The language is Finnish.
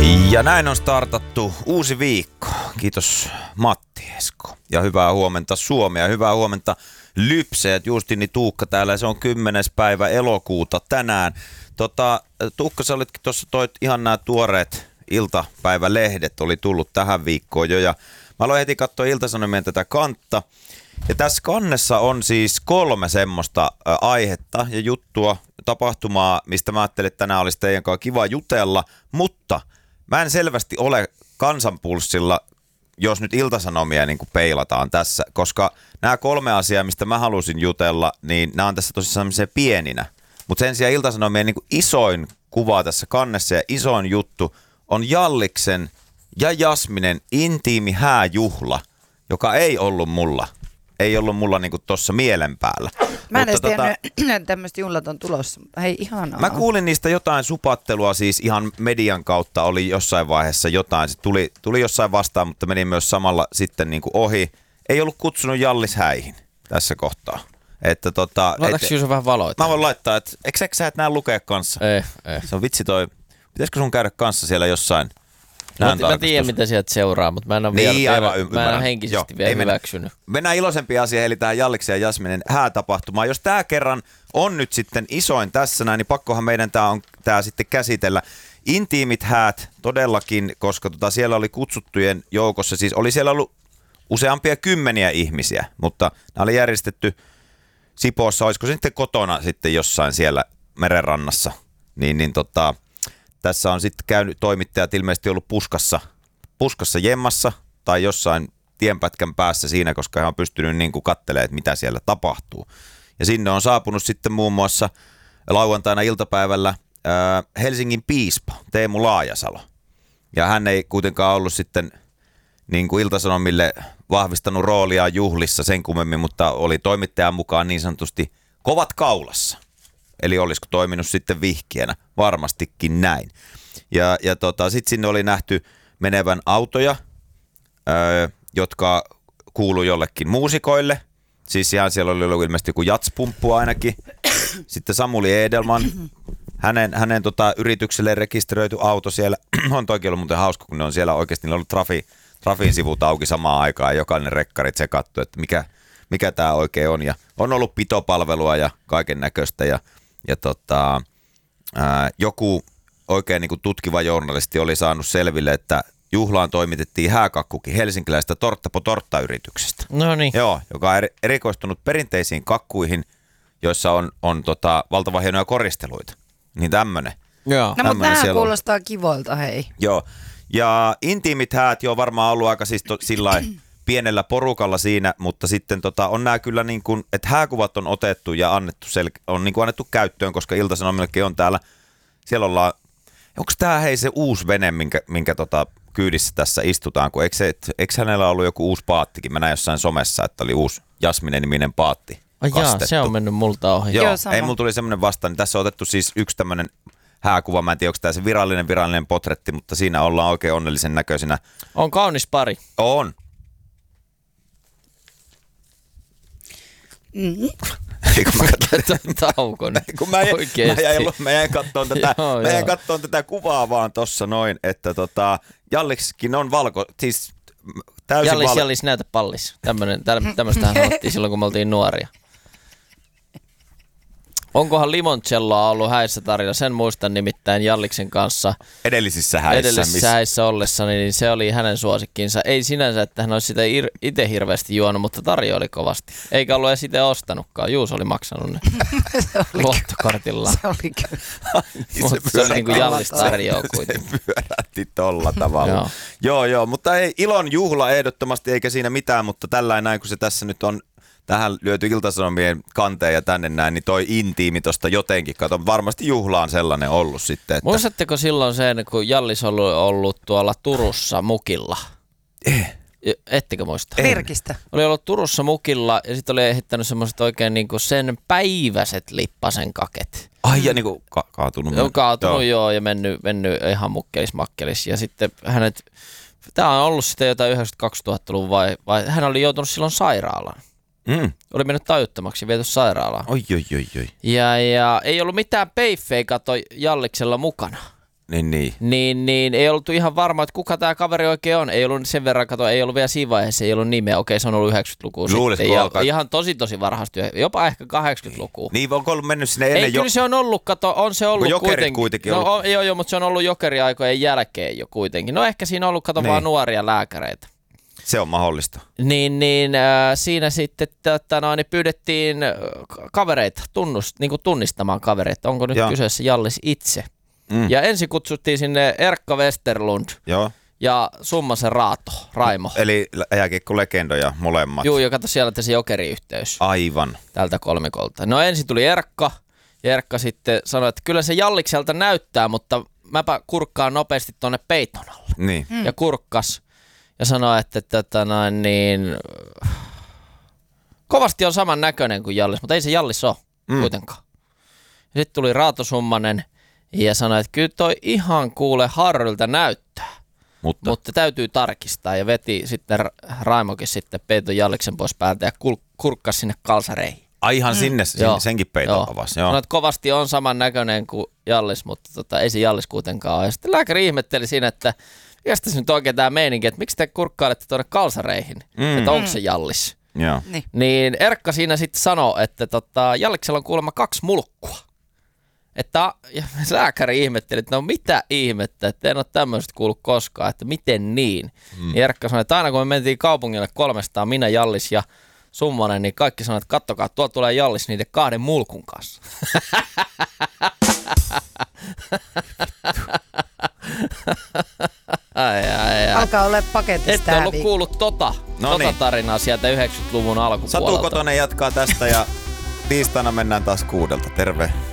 Ja näin on startattu uusi viikko. Kiitos Matti Esko. Ja hyvää huomenta Suomi ja hyvää huomenta Lypseet. Justini Tuukka täällä. Se on 10. päivä elokuuta tänään. Tuukka, sä olitkin tuossa toit ihan nämä tuoreet iltapäivälehdet. Oli tullut tähän viikkoon jo. Ja mä aloin heti katsoa Ilta-Sanomien tätä kantta. Ja tässä kannessa on siis 3 semmoista aihetta ja juttua, tapahtumaa, mistä mä ajattelin, että tänään olisi teidän kanssa kiva jutella. Mutta mä en selvästi ole kansanpulssilla, jos nyt Ilta-Sanomia niin kuin peilataan tässä, koska nämä 3 asiaa, mistä mä halusin jutella, niin nämä on tässä tosissaan pieninä. Mutta sen sijaan Ilta-Sanomien niin kuin isoin kuva tässä kannessa ja isoin juttu on Jalliksen ja Jasminen intiimi hääjuhla, joka ei ollut mulla. Ei ollut mulla niinku tossa mielen päällä. Mä en edes tiennyt, tämmöistä juhlat on tulossa. Hei, ihanaa. Mä kuulin niistä jotain supattelua, siis ihan median kautta oli jossain vaiheessa jotain. Se tuli jossain vastaan, mutta meni myös samalla sitten niinku ohi. Ei ollut kutsunut Jallis häihin tässä kohtaa. Että Laitatko Juuso vähän valoita? Mä voin laittaa, että eikö sä et nää lukea kanssa? Ei. Se on vitsi toi. Pitäisikö sun käydä kanssa siellä jossain? Mä tiedän, mitä sieltä seuraa, mutta mä en ole vielä henkisesti vielä hyväksynyt. Mennään iloisempi asia, eli tähän Jalliksen ja Jasminen häätapahtumaan. Jos tää kerran on nyt sitten isoin tässä näin, niin pakkohan meidän tää sitten käsitellä. Intiimit häät todellakin, koska siellä oli kutsuttujen joukossa, siis oli siellä ollut useampia kymmeniä ihmisiä, mutta nämä oli järjestetty Sipoossa, olisiko se sitten kotona sitten jossain siellä merenrannassa, tässä on sitten käynyt toimittajat ilmeisesti ollut puskassa jemmassa tai jossain tienpätkän päässä siinä, koska he on pystynyt niin kuin katselemaan, että mitä siellä tapahtuu. Ja sinne on saapunut sitten muun muassa lauantaina iltapäivällä Helsingin piispa Teemu Laajasalo. Ja hän ei kuitenkaan ollut sitten niin kuin Ilta-Sanomille vahvistanut roolia juhlissa sen kummemmin, mutta oli toimittajan mukaan niin sanotusti kovat kaulassa. Eli olisiko toiminut sitten vihkienä? Varmastikin näin. Ja sitten sinne oli nähty menevän autoja, jotka kuului jollekin muusikoille. Siis ihan siellä oli ollut ilmeisesti joku jatspumppu ainakin. Sitten Samuli Edelman, hänen yritykselle rekisteröity auto siellä. On toki ollut muuten hauska, kun ne on siellä oikeasti, niillä on ollut Trafin sivut auki samaan aikaan ja jokainen rekkari tsekattu, että mikä tämä oikein on. Ja on ollut pitopalvelua ja kaiken näköistä ja joku oikein niin kuin tutkiva journalisti oli saanut selville, että juhlaan toimitettiin hääkakkukin helsinkiläistä Tortta-po-tortta-yrityksestä. No niin. Joo, joka on erikoistunut perinteisiin kakkuihin, joissa on valtavan hienoja koristeluita. Niin tämmönen. Joo. No mutta nämä kuulostaa kivoilta, hei. Joo. Ja intiimit häät jo varmaan ollut aika siis sillain pienellä porukalla siinä, mutta sitten on nämä kyllä niin kuin, että hääkuvat on otettu ja on niin kuin annettu käyttöön, koska Ilta-Sanomillekin on täällä, siellä ollaan, onko tämä hei se uusi vene, minkä kyydissä tässä istutaan, kun eikö hänellä ollut joku uusi paattikin, mä näin jossain somessa, että oli uusi Jasminen-niminen paatti kastettu. Se on mennyt multa ohi. Joo, ei mulla tuli semmoinen vastaan, niin tässä on otettu siis yksi tämmöinen hääkuva, mä en tiedä, onko tämä se virallinen potretti, mutta siinä ollaan oikein onnellisen näköisenä. On kaunis pari. On. Kun mä tauko nyt. Kun mä jäin kattoon tätä kuvaa vaan tossa noin, että Jallikskin on siis täysin Jallis näytä pallis. Tämmöstähän sanottiin silloin, kun me oltiin nuoria. Onkohan limoncelloa ollut häissä tarjolla? Sen muistan nimittäin Jalliksen kanssa. Edellisissä häissä ollessa, niin se oli hänen suosikkinsa. Ei sinänsä, että hän olisi sitä itse hirveästi juonut, mutta tarjoili kovasti. Eikä ollut edes itse ostanutkaan. Juus oli maksanut ne luottokortilla. Se oli kyllä. Mutta se oli niin kuin Jallis tarjoaa kuitenkin. Se pyörähti tolla tavalla. Joo, mutta ei, ilon juhla ehdottomasti eikä siinä mitään, mutta tällainen näin, kun se tässä nyt on tähän lyöty Ilta-Sanomien kanteen ja tänne näin, niin toi intiimi tosta jotenkin. Kato, varmasti juhlaan sellainen ollut sitten. Että muistatteko silloin sen, kun Jallis on ollut tuolla Turussa mukilla? Ettekö muista? Virkistä. Oli ollut Turussa mukilla ja sitten oli ehittänyt semmoiset oikein niinku sen päiväiset lippasen kaket. Ai ja niinku kaatunut. Kaatunut joo ja mennyt ihan mukkelis. Ja sitten tää on ollut sitten jotain 92-2000-luvun vai hän oli joutunut silloin sairaalaan. Oli mennyt tajuttomaksi ja viety sairaalaan. Oi. Ja ei ollut mitään peiffejä kato Jalliksella mukana. Niin ei ollut ihan varma, että kuka tämä kaveri oikein on. Ei ollut sen verran, ei ollut vielä siinä vaiheessa, ei ollut nimeä. Okei, se on ollut 90-lukua sitten. Ja ihan tosi varhaisesti, jopa ehkä 80-lukua. Niin, onko ollut mennyt sinne ennen kyllä se on ollut, on se ollut kuitenkin ollut. No, joo, mutta se on ollut jokeriaikojen jälkeen jo kuitenkin. No ehkä siinä on ollut, vaan nuoria lääkäreitä. Se on mahdollista. Siinä sitten pyydettiin kavereita tunnistamaan kavereita. Onko nyt kyseessä Jallis itse? Ja ensin kutsuttiin sinne Erkka Westerlund ja Summasen Raimo. Eli jääkiekko-legendoja molemmat. Joo, ja kato siellä se jokeriyhteys. Aivan. Tältä kolmikolta. No ensin tuli Erkka, ja Erkka sitten sanoi, että kyllä se Jallikselta näyttää, mutta mäpä kurkkaan nopeasti tuonne peiton alle. Niin. Ja kurkkas ja sanoi, että kovasti on saman näköinen kuin Jallis, mutta ei se Jallis ole kuitenkaan. Ja sitten tuli Raato Summanen ja sanoi, että kyllä toi ihan kuule Harryltä näyttää, mutta täytyy tarkistaa. Ja veti sitten Raimokin sitten peiton Jalliksen pois päältä ja kurkkasi sinne kalsareihin. Ihan sinne senkin peiton avasi. Sanoi, että kovasti on saman näköinen kuin Jallis, mutta ei se Jallis kuitenkaan ole. Ja sitten lääkäri ihmetteli siinä, että mikä tässä nyt oikein tämä meininki, että miksi te kurkkailette tuonne kalsareihin, että onko se Jallis. Niin Erkka siinä sitten sanoi, että Jalliksella on kuulemma 2 mulkkua. Että lääkäri ihmetteli, että no mitä ihmettä, että en ole tämmöistä kuullut koskaan, että miten niin. Ja Erkka sanoi, että aina kun me mentiin kaupungille 300, minä, Jallis ja Summanen, niin kaikki sanoi, että kattokaa, tuolla tulee Jallis niiden 2 mulkun kanssa. Alkaa olla paketista. Ette ollut kuullut tarinaa sieltä 90-luvun alkupuolelta. Satu Kotonen jatkaa tästä ja tiistaina mennään taas 6. Terve.